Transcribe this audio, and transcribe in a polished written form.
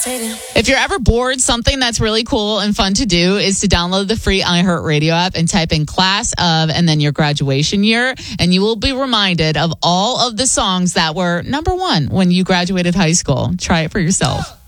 If you're ever bored, something that's really cool and fun to do is to download the free iHeartRadio app and type in class of and then your graduation year. And you will be reminded of all of the songs that were number one when you graduated high school. Try it for yourself.